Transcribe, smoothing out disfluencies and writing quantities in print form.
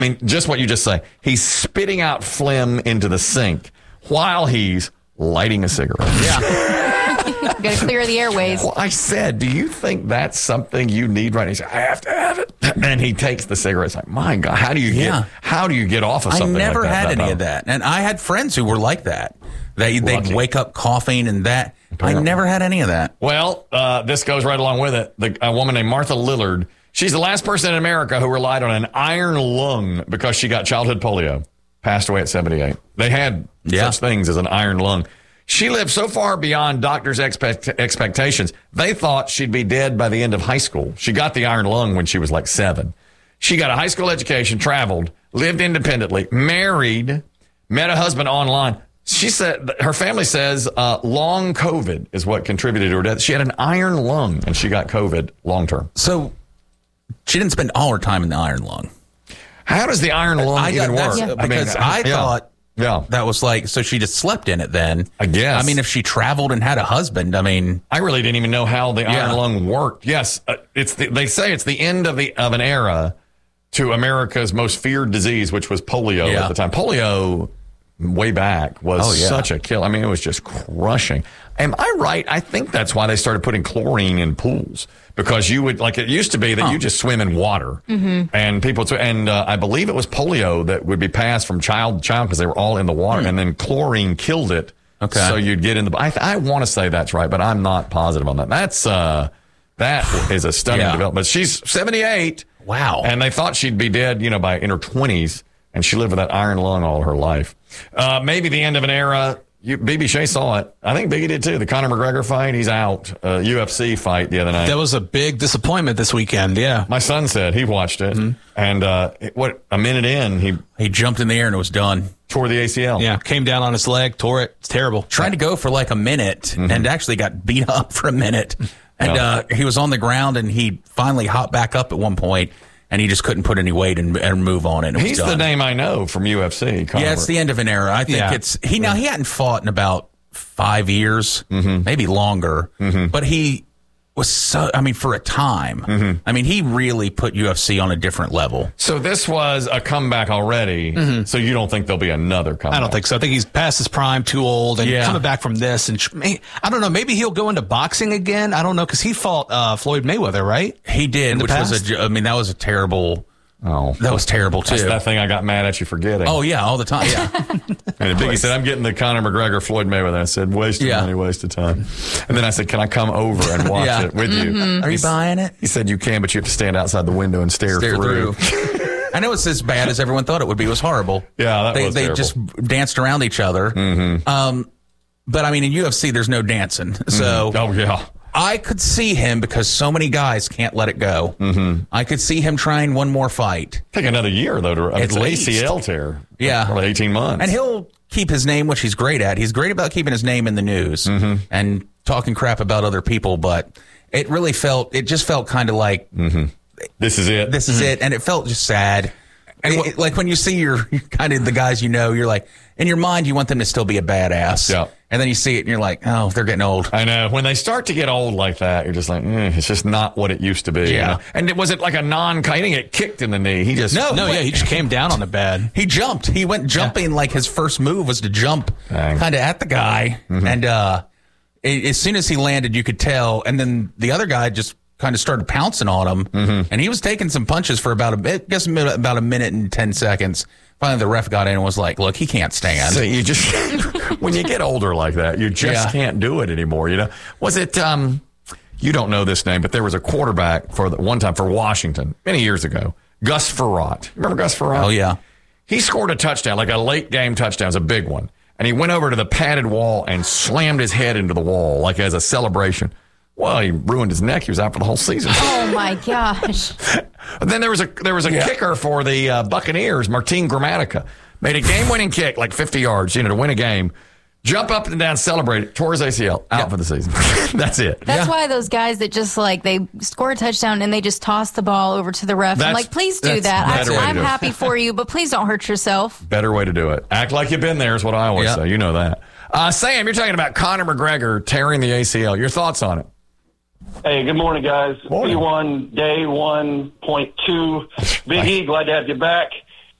I mean, just what you just say. He's spitting out phlegm into the sink while he's lighting a cigarette. Yeah. Got to clear the airways. Well, I said, do you think that's something you need right now? He said, I have to have it. And he takes the cigarette. It's like, my God, how do you get off of something like that? I never had any of that. And I had friends who were like that. They'd wake up coughing and that. I never had any of that. Well, this goes right along with it. A woman named Martha Lillard, she's the last person in America who relied on an iron lung because she got childhood polio. Passed away at 78. They had such things as an iron lung. She lived so far beyond doctors' expectations, they thought she'd be dead by the end of high school. She got the iron lung when she was like 7. She got a high school education, traveled, lived independently, married, met a husband online. She said, her family says long COVID is what contributed to her death. She had an iron lung, and she got COVID long term. So she didn't spend all her time in the iron lung. How does the iron lung even work? Because I thought that was like, so she just slept in it then. I guess. I mean, if she traveled and had a husband, I mean. I really didn't even know how the iron lung worked. Yes, they say it's the end of an era to America's most feared disease, which was polio at the time. Polio, way back, was such a kill. I mean, it was just crushing. Am I right? I think that's why they started putting chlorine in pools. Because you would, like it used to be that you just swim in water. Mm-hmm. And people, I believe it was polio that would be passed from child to child because they were all in the water. And then chlorine killed it. Okay. So you'd get in the, I want to say that's right, but I'm not positive on that. That is a stunning development. But she's 78. Wow. And they thought she'd be dead, by in her 20s. And she lived with that iron lung all her life. Maybe the end of an era. BB Shea saw it. I think Biggie did too. The Conor McGregor fight, he's out. UFC fight the other night. That was a big disappointment this weekend, yeah. My son said he watched it. Mm-hmm. And a minute in, he jumped in the air and it was done. Tore the ACL. Yeah, came down on his leg, tore it. It's terrible. Tried to go for like a minute and actually got beat up for a minute. And he was on the ground and he finally hopped back up at one point. And he just couldn't put any weight and move on it. He's the name I know from UFC. Conor. Yeah, it's the end of an era. I think he hadn't fought in about 5 years, maybe longer. Mm-hmm. But he was for a time. Mm-hmm. I mean, he really put UFC on a different level. So this was a comeback already. Mm-hmm. So you don't think there'll be another comeback? I don't think so. I think he's past his prime, too old, and coming back from this. And I don't know. Maybe he'll go into boxing again. I don't know because he fought Floyd Mayweather, right? He did, that was a terrible. Oh, that was terrible too. That's that thing I got mad at you for getting. Oh yeah, all the time. Yeah. And Biggie said, "I'm getting the Conor McGregor Floyd Mayweather." I said, "Waste of money, waste of time." And then I said, "Can I come over and watch it with you?" Are you buying it? He said, "You can, but you have to stand outside the window and stare through." I know it's as bad as everyone thought it would be. It was horrible. Yeah, they terrible. Just danced around each other. Mm-hmm. But I mean, in UFC, there's no dancing. So I could see him because so many guys can't let it go. Mm-hmm. I could see him trying one more fight. Take another year, though, to at least ACL tear. Yeah. Probably 18 months. And he'll keep his name, which he's great at. He's great about keeping his name in the news and talking crap about other people. But it just felt kind of like, this is it. This is it. And it felt just sad. And like when you see your kind of the guys you're like, in your mind, you want them to still be a badass. Yeah. And then you see it and you're like, oh, they're getting old. I know. When they start to get old like that, you're just like, it's just not what it used to be. Yeah. And was it like a he didn't get kicked in the knee? He just. He just came down on the bed. He jumped. He went jumping like his first move was to jump kind of at the guy. Mm-hmm. And as soon as he landed, you could tell. And then the other guy just kind of started pouncing on him. Mm-hmm. And he was taking some punches for about a minute and 10 seconds. Finally, the ref got in and was like, look, he can't stand. So you just, when you get older like that, you just can't do it anymore. Was it, you don't know this name, but there was a quarterback one time for Washington many years ago, Gus Frerotte. Remember Gus Frerotte? Oh, yeah. He scored a touchdown, like a late game touchdown. It was a big one. And he went over to the padded wall and slammed his head into the wall, like as a celebration. Well, he ruined his neck. He was out for the whole season. Oh my gosh! Then there was a kicker for the Buccaneers, Martin Gramatica, made a game-winning kick, like 50 yards, to win a game. Jump up and down, celebrate, tore his ACL, out for the season. That's it. That's why those guys that just they score a touchdown and they just toss the ball over to the ref. I'm like, please do that. I'm happy for you, but please don't hurt yourself. Better way to do it. Act like you've been there is what I always say. You know that. Sam, you're talking about Conor McGregor tearing the ACL. Your thoughts on it? Hey, good morning, guys. Morning. P1 Day 1.2. Big E, glad to have you back.